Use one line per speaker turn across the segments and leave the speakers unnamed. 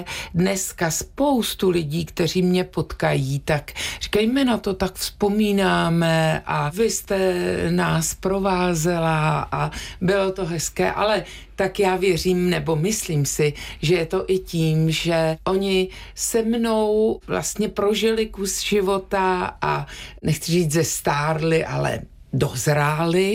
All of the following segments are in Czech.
Dneska spoustu lidí, kteří mě potkají, tak říkají, my na to tak vzpomínáme a vy jste nás provázela a bylo to hezké, ale tak já věřím, nebo myslím si, že je to i tím, že oni se mnou vlastně prožili kus života a nechci říct zestárli, ale dozráli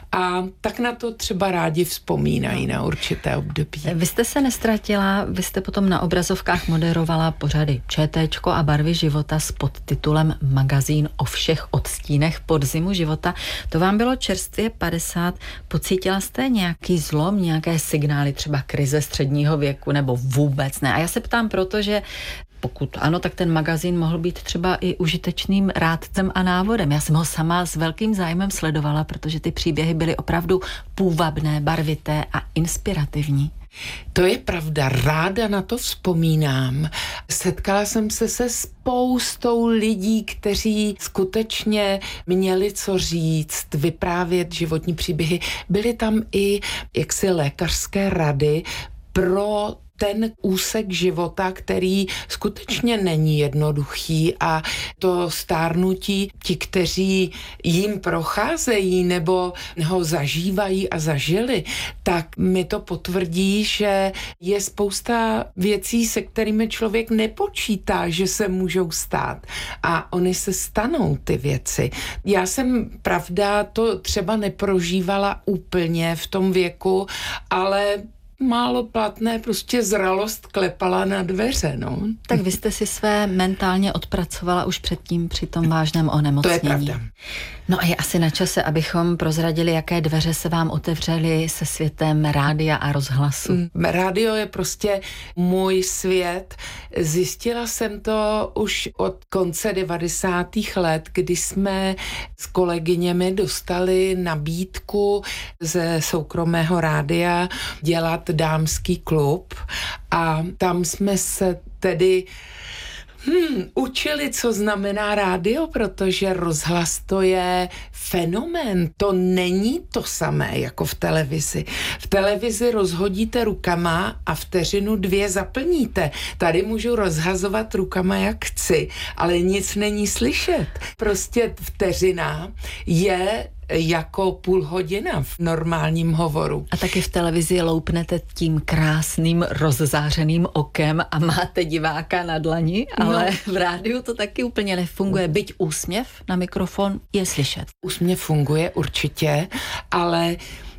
a tak na to třeba rádi vzpomínají na určité období.
Vy jste se nestratila, vy jste potom na obrazovkách moderovala pořady ČTčko a Barvy života s podtitulem Magazín o všech odstínech podzimu života. To vám bylo čerstvě 50. Pocítila jste nějaký zlom, nějaké signály, třeba krize středního věku, nebo vůbec ne? A já se ptám, protože pokud ano, tak ten magazín mohl být třeba i užitečným rádcem a návodem. Já jsem ho sama s velkým zájmem sledovala, protože ty příběhy byly opravdu půvabné, barvité a inspirativní.
To je pravda, ráda na to vzpomínám. Setkala jsem se spoustou lidí, kteří skutečně měli co říct, vyprávět životní příběhy. Byly tam i jaksi lékařské rady pro ten úsek života, který skutečně není jednoduchý a to stárnutí, ti, kteří jim procházejí nebo ho zažívají a zažili, tak mi to potvrdí, že je spousta věcí, se kterými člověk nepočítá, že se můžou stát. A oni se stanou, ty věci. Já jsem, pravda, to třeba neprožívala úplně v tom věku, ale málo platné, prostě zralost klepala na dveře, no.
Tak vy jste si své mentálně odpracovala už předtím při tom vážném onemocnění.
To je pravda.
No a je asi na čase, abychom prozradili, jaké dveře se vám otevřely se světem rádia a rozhlasu.
Rádio je prostě můj svět. Zjistila jsem to už od konce 90. let, kdy jsme s kolegyněmi dostali nabídku ze soukromého rádia dělat dámský klub a tam jsme se tedy učili, co znamená rádio, protože rozhlas to je fenomén. To není to samé jako v televizi. V televizi rozhodíte rukama a vteřinu 2 zaplníte. Tady můžu rozhazovat rukama, jak chci, ale nic není slyšet. Prostě vteřina je jako půl hodina v normálním hovoru.
A taky v televizi loupnete tím krásným rozzářeným okem a máte diváka na dlani, ale v rádiu to taky úplně nefunguje. Byť úsměv na mikrofon je slyšet.
Úsměv funguje určitě, ale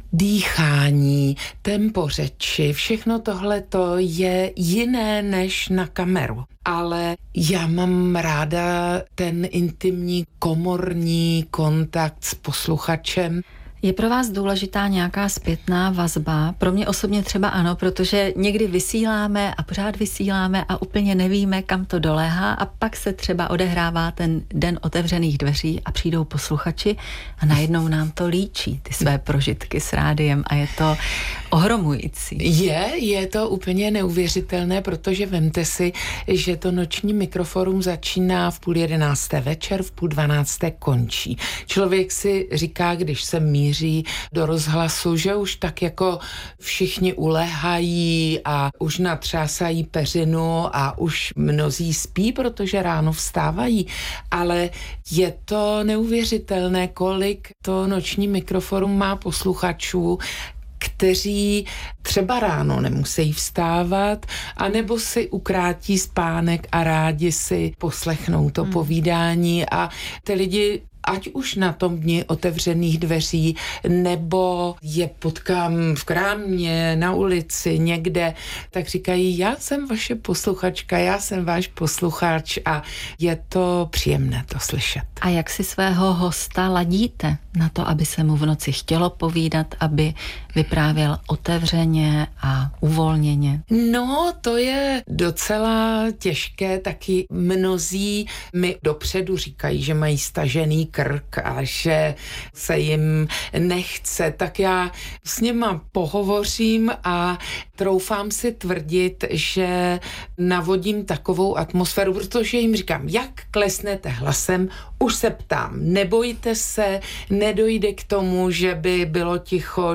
dýchání, tempo řeči, všechno tohleto je jiné než na kameru. Ale já mám ráda ten intimní komorní kontakt s posluchačem.
Je pro vás důležitá nějaká zpětná vazba? Pro mě osobně třeba ano, protože někdy vysíláme a pořád vysíláme a úplně nevíme, kam to doléhá a pak se třeba odehrává ten den otevřených dveří a přijdou posluchači a najednou nám to líčí, ty své prožitky s rádiem a je to ohromující.
Je to úplně neuvěřitelné, protože vemte si, že to noční mikroforum začíná v 10:30 večer, v 11:30 končí. Člověk si říká, když se míří do rozhlasu, že už tak jako všichni uléhají a už natřásají peřinu a už mnozí spí, protože ráno vstávají. Ale je to neuvěřitelné, kolik to noční mikroforum má posluchačů, kteří třeba ráno nemusí vstávat, anebo si ukrátí spánek a rádi si poslechnou to povídání a ty lidi ať už na tom dni otevřených dveří, nebo je potkám v krámě, na ulici, někde, tak říkají, já jsem vaše posluchačka, já jsem váš posluchač a je to příjemné to slyšet.
A jak si svého hosta ladíte na to, aby se mu v noci chtělo povídat, aby vyprávěl otevřeně a uvolněně?
No, to je docela těžké, taky mnozí mi dopředu říkají, že mají stažený krk a že se jim nechce, tak já s nima pohovořím a troufám si tvrdit, že navodím takovou atmosféru, protože jim říkám, jak klesnete hlasem, už se ptám, nebojte se, nedojde k tomu, že by bylo ticho,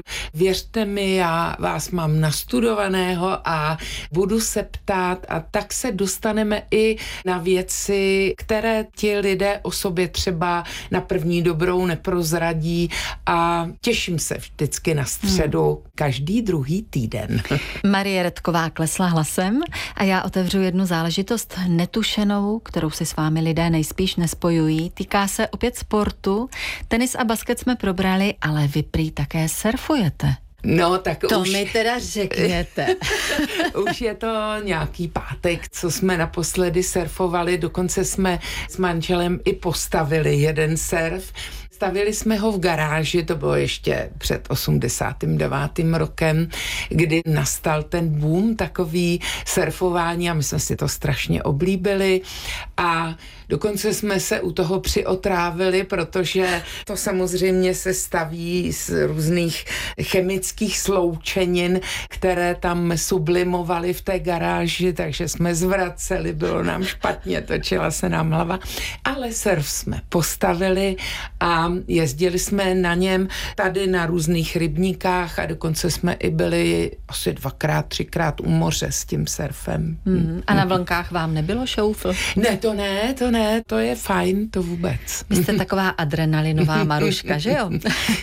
věřte mi, já vás mám nastudovaného a budu se ptát a tak se dostaneme i na věci, které ti lidé o sobě třeba na první dobrou neprozradí a těším se vždycky na středu každý druhý týden.
Marie Redková klesla hlasem a já otevřu jednu záležitost netušenou, kterou si s vámi lidé nejspíš nespojují. Týká se opět sportu. Tenis a basket jsme probrali, ale vy prý také surfujete.
No, tak
to
už...
mi teda řekněte.
Už je to nějaký pátek, co jsme naposledy surfovali, dokonce jsme s manželem i postavili jeden surf. Stavili jsme ho v garáži, to bylo ještě před 89. rokem, kdy nastal ten boom takový surfování a my jsme si to strašně oblíbili a dokonce jsme se u toho přiotrávili, protože to samozřejmě se staví z různých chemických sloučenin, které tam sublimovaly v té garáži, takže jsme zvraceli, bylo nám špatně, točila se nám hlava, ale surf jsme postavili a jezdili jsme na něm tady na různých rybníkách a dokonce jsme i byli asi 2x, 3x u moře s tím surfem.
A na vlnkách vám nebylo šoufl?
Ne, to je fajn, to vůbec.
Vy jste taková adrenalinová Maruška, že jo?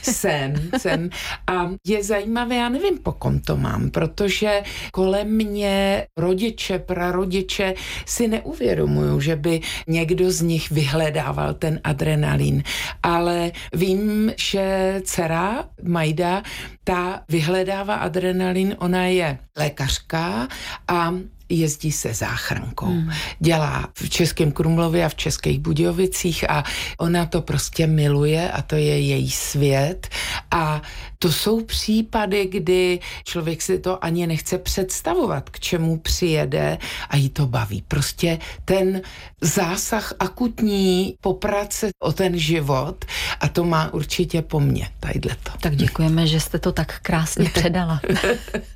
Jsem. A je zajímavé, já nevím, po kom to mám, protože kolem mě rodiče, prarodiče si neuvědomují, že by někdo z nich vyhledával ten adrenalin. Ale vím, že dcera Majda, ta vyhledává adrenalin, ona je lékařka a jezdí se záchrankou. Dělá v Českém Krumlově a v Českých Budějovicích a ona to prostě miluje a to je její svět a to jsou případy, kdy člověk si to ani nechce představovat, k čemu přijede a jí to baví. Prostě ten zásah akutní poprat se o ten život a to má určitě po mně, tadyhleto.
Tak děkujeme, že jste to tak krásně předala.